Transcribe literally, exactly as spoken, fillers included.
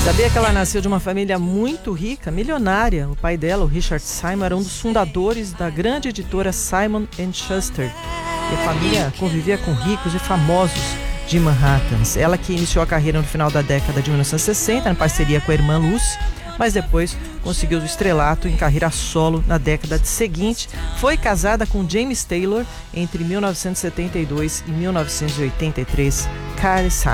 Sabia que ela nasceu de uma família muito rica, milionária? O pai dela, o Richard Simon, era um dos fundadores da grande editora Simon and Schuster. E a família convivia com ricos e famosos de Manhattan. Ela que iniciou a carreira no final da década de mil novecentos e sessenta, em parceria com a irmã Lucy, mas depois conseguiu o estrelato em carreira solo na década seguinte. Foi casada com James Taylor entre mil novecentos e setenta e dois e mil novecentos e oitenta e três. Carly Simon.